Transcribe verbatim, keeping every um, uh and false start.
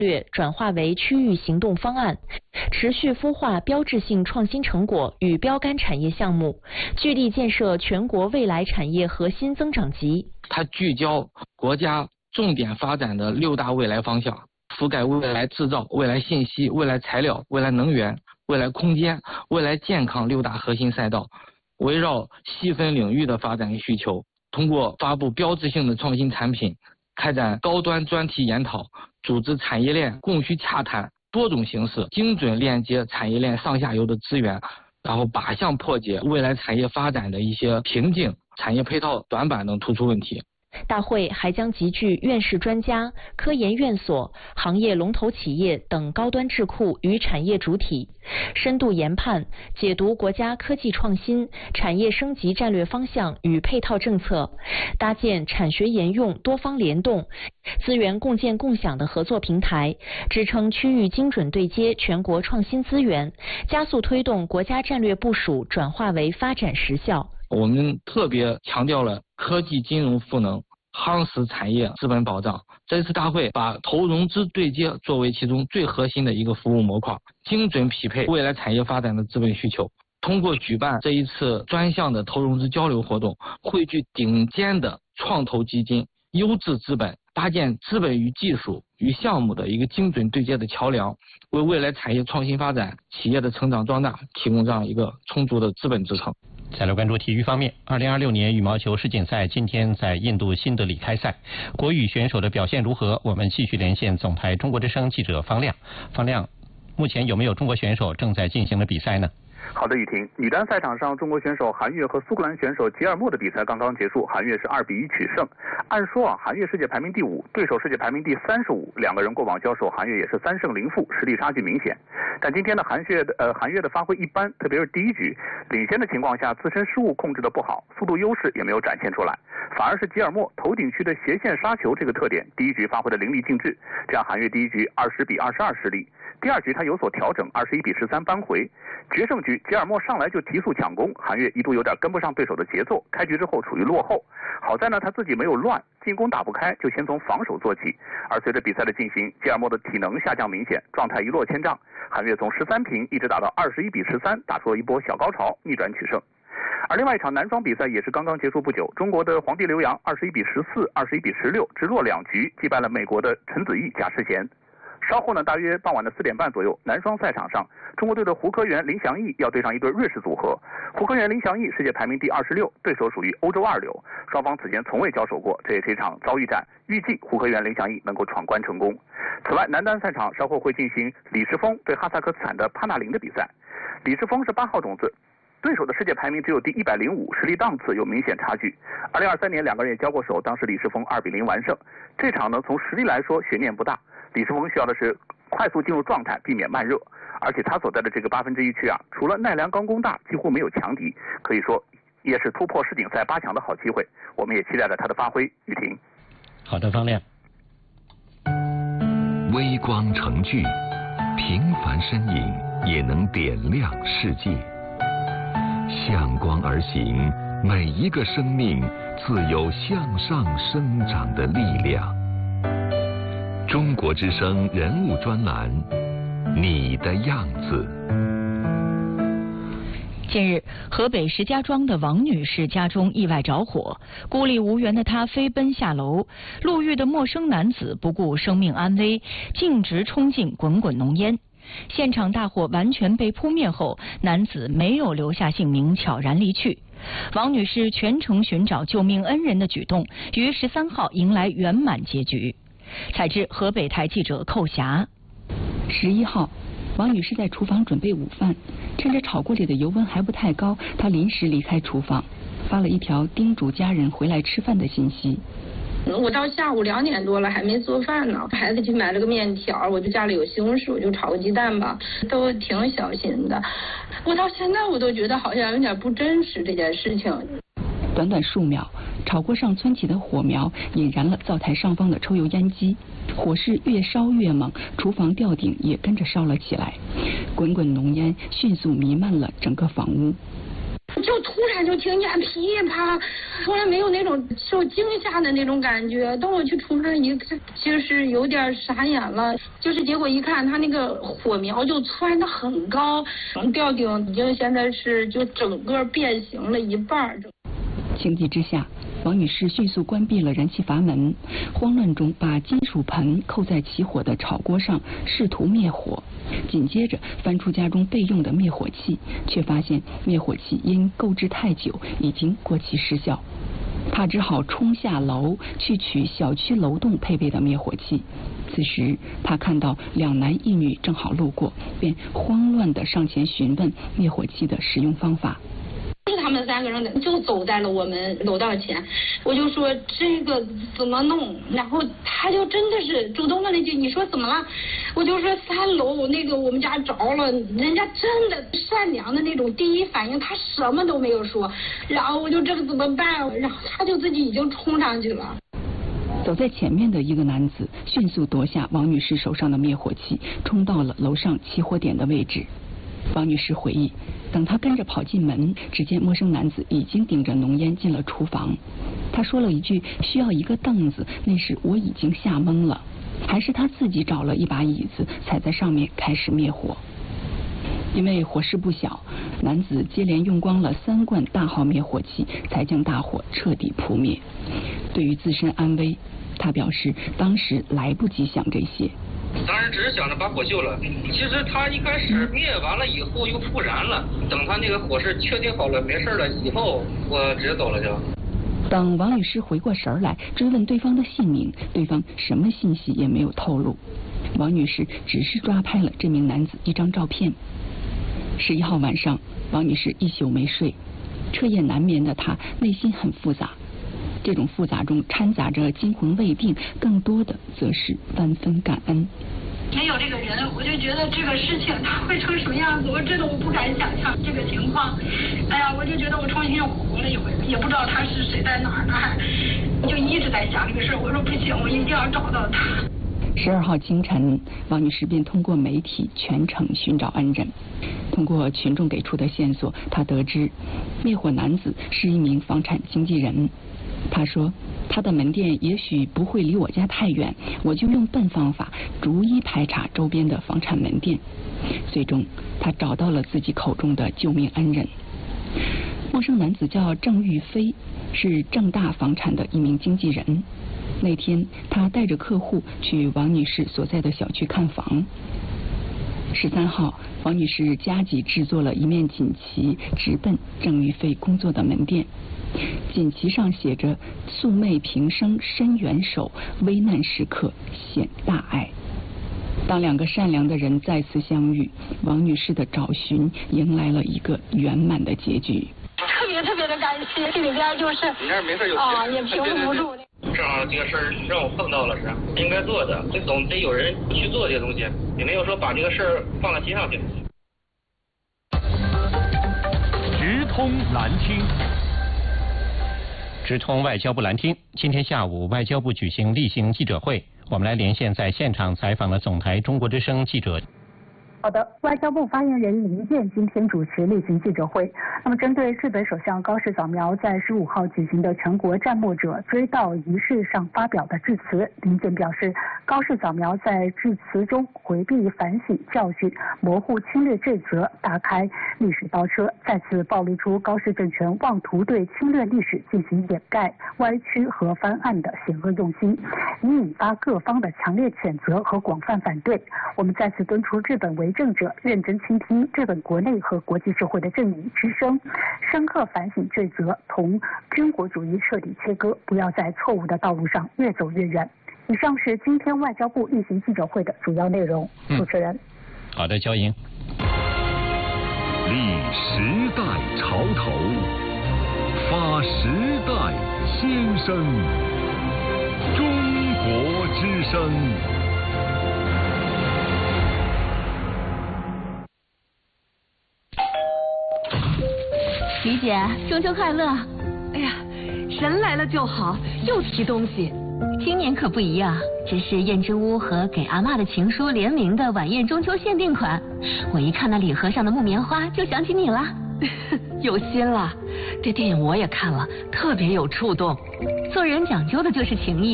略转化为区域行动方案，持续孵化标志性创新成果与标杆产业项目，聚力建设全国未来产业核心增长极。 它聚焦国家重点发展的六大未来方向，覆盖未来制造、未来信息、未来材料、未来能源、未来空间、未来健康六大核心赛道，围绕细分领域的发展需求，通过发布标志性的创新产品，开展高端专题研讨，组织产业链供需洽谈，多种形式精准链接产业链上下游的资源，然后靶向破解未来产业发展的一些瓶颈、产业配套短板等突出问题。 大会还将集聚院士专家、科研院所、行业龙头企业等高端智库与产业主体，深度研判解读国家科技创新、产业升级战略方向与配套政策，搭建产学研用多方联动、资源共建共享的合作平台，支撑区域精准对接全国创新资源，加速推动国家战略部署转化为发展实效。 我们特别强调了科技金融赋能，夯实产业资本保障。这次大会把投融资对接作为其中最核心的一个服务模块，精准匹配未来产业发展的资本需求。通过举办这一次专项的投融资交流活动，汇聚顶尖的创投基金、优质资本，搭建资本与技术与项目的一个精准对接的桥梁，为未来产业创新发展、企业的成长壮大提供这样一个充足的资本支撑。 再来关注体育方面，二零二六年羽毛球世锦赛今天在印度新德里开赛，国羽选手的表现如何？我们继续连线总台中国之声记者方亮。方亮，目前有没有中国选手正在进行的比赛呢？ 好的，雨婷。女单赛场上，中国选手韩悦和苏格兰选手吉尔莫的比赛刚刚结束，韩悦是二比一取胜。按说啊，韩悦世界排名第五，对手世界排名第三十五，两个人过往交手，韩悦也是三胜零负，实力差距明显。但今天的韩悦的呃韩悦的发挥一般，特别是第一局领先的情况下，自身失误控制的不好，速度优势也没有展现出来，反而是吉尔莫头顶区的斜线杀球这个特点，第一局发挥的淋漓尽致，这样韩悦第一局二十比二十二失利。第二局他有所调整，二十一比十三扳回。决胜局吉尔莫上来就提速抢攻，韩悦一度有点跟不上对手的节奏，开局之后处于落后。好在呢他自己没有乱，进攻打不开，就先从防守做起。而随着比赛的进行，吉尔莫的体能下降明显，状态一落千丈。韩悦从十三平一直打到二十一比十三，打出了一波小高潮，逆转取胜。而另外一场男双比赛也是刚刚结束不久，中国的皇帝刘洋二十一比十四、二十一比十六，直落两局击败了美国的陈子毅、贾世贤。稍后呢，大约傍晚的四点半左右，男双赛场上，中国队的胡科元、林翔毅要对上一对瑞士组合。胡科元、林翔毅世界排名第二十六，对手属于欧洲二流，双方此前从未交手过，这也是一场遭遇战。预计胡科元、林翔毅能够闯关成功。此外，男单赛场稍后会进行李世峰对哈萨克斯坦的帕纳林的比赛。李世峰是八号种子，对手的世界排名只有第一百零五，实力档次有明显差距。二零二三年两个人也交过手，当时李世峰二比零完胜。这场呢，从实力来说悬念不大。李世峰需要的是快速进入状态，避免慢热，而且他所在的这个八分之一区啊，除了奈良冈功大，几乎没有强敌，可以说也是突破世锦赛八强的好机会。我们也期待着他的发挥。雨婷， 好的，方亮。 微光成炬，平凡身影也能点亮世界。向光而行，每一个生命自有向上生长的力量。中国之声人物专栏，你的样子。 近日，河北石家庄的王女士家中意外着火，孤立无援的她飞奔下楼，路遇的陌生男子不顾生命安危，径直冲进滚滚浓烟。现场大火完全被扑灭后，男子没有留下姓名，悄然离去。王女士全程寻找救命恩人的举动，于十三号迎来圆满结局。采自河北台记者寇霞。 十一号，王女士在厨房准备午饭，趁着炒锅里的油温还不太高，她临时离开厨房，发了一条叮嘱家人回来吃饭的信息。 我到下午两点多了还没做饭呢，孩子去买了个面条，我就家里有西红柿，我就炒个鸡蛋吧，都挺小心的。我到现在我都觉得好像有点不真实这件事情。 短短数秒，炒锅上蹿起的火苗引燃了灶台上方的抽油烟机，火势越烧越猛，厨房吊顶也跟着烧了起来，滚滚浓烟迅速弥漫了整个房屋。 就突然就听见噼啪，从来没有那种受惊吓的那种感觉。等我去厨房一看，就是有点傻眼了，就是结果一看，它那个火苗就窜得很高，吊顶已经现在是就整个变形了一半。 情急之下，王女士迅速关闭了燃气阀门，慌乱中把金属盆扣在起火的炒锅上，试图灭火。紧接着翻出家中备用的灭火器，却发现灭火器因购置太久已经过期失效。他只好冲下楼去取小区楼栋配备的灭火器。此时他看到两男一女正好路过，便慌乱地上前询问灭火器的使用方法。 是他们三个人就走在了我们楼道前，我就说这个怎么弄，然后他就真的是主动问了一句，你说怎么了？我就说三楼那个我们家着了，人家真的善良的那种第一反应，他什么都没有说，然后我就这个怎么办？然后他就自己已经冲上去了。 走在前面的一个男子迅速夺下王女士手上的灭火器，冲到了楼上起火点的位置。王女士回忆，等她跟着跑进门，只见陌生男子已经顶着浓烟进了厨房。他说了一句需要一个凳子，那时我已经吓懵了，还是他自己找了一把椅子踩在上面开始灭火。因为火势不小，男子接连用光了三罐大号灭火器，才将大火彻底扑灭。对于自身安危，他表示当时来不及想这些。 当时只是想着把火救了，其实他一开始灭完了以后又复燃了，等他那个火势确定好了没事了以后，我直接走了就。 等王女士回过神来追问对方的姓名，对方什么信息也没有透露。王女士只是抓拍了这名男子一张照片。十一号晚上，王女士一宿没睡，彻夜难眠的她内心很复杂。这种复杂中掺杂着惊魂未定，更多的则是万分感恩。 没有这个人，我就觉得这个事情他会成什么样子，我真的我不敢想象这个情况。哎呀，我就觉得我重新又活了一回，也不知道他是谁，在哪儿呢，还就一直在想这个事儿。我说不行，我一定要找到他。 十二号清晨，王女士便通过媒体全程寻找恩人。通过群众给出的线索，她得知灭火男子是一名房产经纪人。他说，他的门店也许不会离我家太远，我就用笨方法逐一排查周边的房产门店。最终，他找到了自己口中的救命恩人。陌生男子叫郑玉飞，是正大房产的一名经纪人。那天，他带着客户去王女士所在的小区看房。十三号，王女士加急制作了一面锦旗，直奔郑玉飞工作的门店。锦旗上写着“素昧平生伸援手，危难时刻显大爱”。当两个善良的人再次相遇，王女士的找寻迎来了一个圆满的结局。 特别特别的感谢，心里边就是你这没事就啊，也平复不住。 正好这个事儿让我碰到了，是应该做的，这总得有人去做这些东西，也没有说把这个事儿放在心上去。 直通蓝厅。 直通外交部蓝厅，今天下午外交部举行例行记者会，我们来连线在现场采访的总台中国之声记者。 好的，外交部发言人林健今天主持例行记者会。那么，针对日本首相高市早苗在十五号举行的全国战没者追悼仪式上发表的致辞，林健表示，高市早苗在致辞中回避反省教训，模糊侵略罪责，打开历史倒车，再次暴露出高市政权妄图对侵略历史进行掩盖、歪曲和翻案的险恶用心，已引发各方的强烈谴责和广泛反对。我们再次敦促日本为政者认真倾听日本国内和国际社会的正义之声，深刻反省罪责，同军国主义彻底切割，不要在错误的道路上越走越远。以上是今天外交部例行记者会的主要内容。 嗯、 主持人， 好的，焦莹。 立时代潮头，发时代先声，中国之声。 李姐，中秋快乐！哎呀，人来了就好，又提东西。 今年可不一样，这是燕之屋和给阿嬷的情书联名的晚宴中秋限定款。我一看那礼盒上的木棉花，就想起你了。 有心了。这电影我也看了，特别有触动。做人讲究的就是情义。